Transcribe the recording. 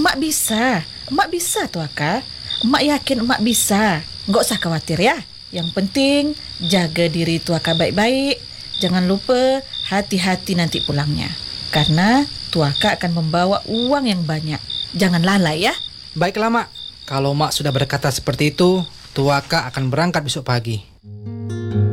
Emak bisa. Emak bisa tuh, Kak. Emak yakin emak bisa. Nggak usah khawatir ya. Yang penting jaga diri tuaka baik-baik. Jangan lupa hati-hati nanti pulangnya. Karena tuaka akan membawa uang yang banyak. Jangan lalai ya. Baiklah, Mak. Kalau Mak sudah berkata seperti itu, Tuaka akan berangkat besok pagi.